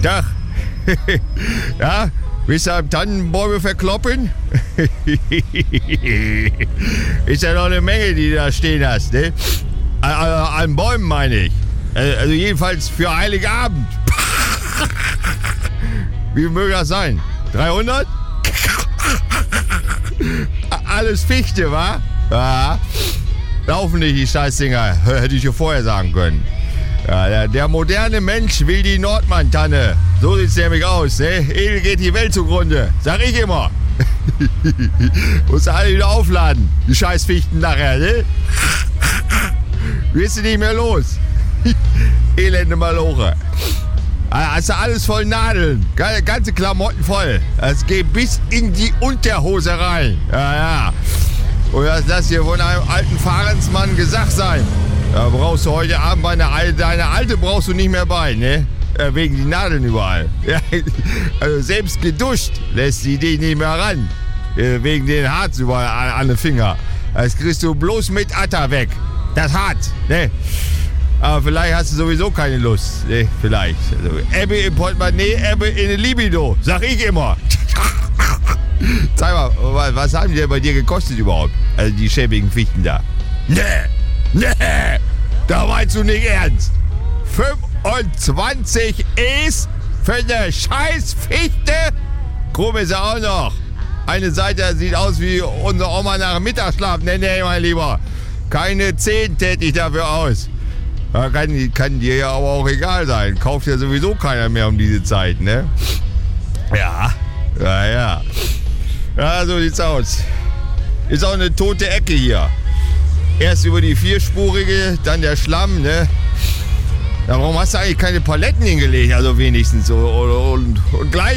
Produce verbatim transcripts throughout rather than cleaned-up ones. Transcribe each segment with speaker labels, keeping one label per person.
Speaker 1: Tag. Ja, willst du am Tannenbäume verkloppen? Ist ja noch eine Menge, die du da stehen hast, ne? Also, an Bäumen meine ich. Also jedenfalls für Heiligabend. Wie möge das sein? dreihundert? Alles Fichte, wa? Ja. Laufen nicht die Scheißdinger. Hätte ich ja vorher sagen können. Ja, der, der moderne Mensch will die Nordmann-Tanne. So sieht's nämlich aus, ne? Edel geht die Welt zugrunde. Sag ich immer. Musst du alle wieder aufladen. Die Scheißfichten nachher, ne? Wirst du nicht mehr los. Elende Maloche. Hast du alles voll Nadeln. Ganze Klamotten voll. Das geht bis in die Unterhose rein. Ja, ja. Und das, das hier von einem alten Fahrensmann gesagt sein. Da brauchst du heute Abend bei einer, deine Alte brauchst du nicht mehr bei, ne? Ja, wegen die Nadeln überall. Ja, also selbst geduscht lässt sie dich nicht mehr ran. Wegen den Harz überall an, an den Finger. Das kriegst du bloß mit Atta weg. Das Harz, ne? Aber vielleicht hast du sowieso keine Lust. Ne, vielleicht. Also, Ebbe im Portemonnaie, Ebbe in der Libido. Sag ich immer. Sag mal, was haben die denn bei dir gekostet überhaupt? Also die schäbigen Fichten da. Nee, nee, da meinst du nicht ernst. fünfundzwanzig E's für eine Scheißfichte? Krumm ist er auch noch. Eine Seite sieht aus wie unsere Oma nach dem Mittagsschlaf. Nee, nee, mein Lieber. Keine zehn täte ich dafür aus. Ja, kann, kann dir ja aber auch egal sein. Kauft ja sowieso keiner mehr um diese Zeit, ne? Ja, ja, ja. Ja, so sieht's aus. Ist auch eine tote Ecke hier. Erst über die vierspurige, dann der Schlamm, ne? Ja, warum hast du eigentlich keine Paletten hingelegt? Also wenigstens so. Und, und, und gleich...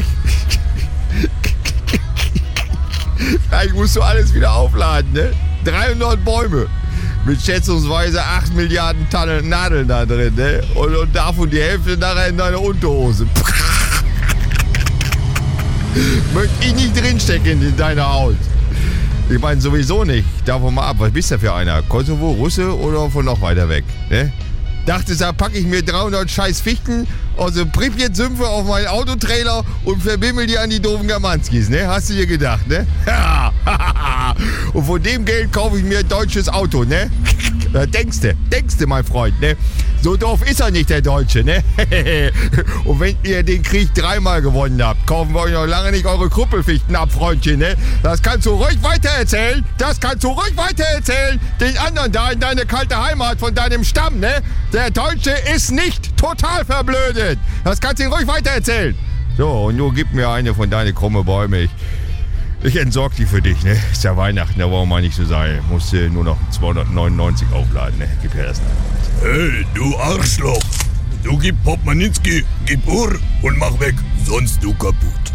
Speaker 1: gleich musst du alles wieder aufladen, ne? dreihundert Bäume. Mit schätzungsweise acht Milliarden Tonnen Nadeln da drin, ne? Und, und davon die Hälfte nachher in deine Unterhose. Möchte ich nicht drinstecken in deiner Haut. Ich meine sowieso nicht. Davon mal ab. Was bist du für einer? Kosovo, Russe oder von noch weiter weg, ne? Dachtest, da packe ich mir dreihundert scheiß Fichten aus dem Pripyat-Sümpfe auf meinen Autotrailer und verbimmel die an die doofen Germanskis, ne? Hast du dir gedacht, ne? Und von dem Geld kaufe ich mir ein deutsches Auto, ne? Da denkst du, denkst du, mein Freund, ne? So doof ist er nicht, der Deutsche, ne? Und wenn ihr den Krieg dreimal gewonnen habt, kaufen wir euch noch lange nicht eure Krüppelfichten ab, Freundchen, ne? Das kannst du ruhig weitererzählen. Das kannst du ruhig weitererzählen. Den anderen da in deine kalte Heimat von deinem Stamm, ne? Der Deutsche ist nicht total verblödet. Das kannst du ihm ruhig weitererzählen. So, und nur gib mir eine von deinen krumme Bäume. Ich, ich entsorg die für dich, ne? Ist ja Weihnachten, da wollen wir nicht so sein. Musst du nur noch zweihundertneunundneunzig aufladen, ne? Gib her das noch.
Speaker 2: Hey, du Arschloch! Du gib Popmaninski, gib Uhr und mach weg, sonst du kaputt.